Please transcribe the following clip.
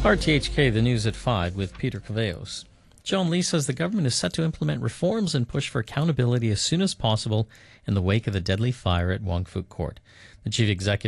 RTHK, the news at 5 with Peter Caveos. John Lee says the government is set to implement reforms and push for accountability as soon as possible in the wake of the deadly fire at Wong Fuk Court. The chief executive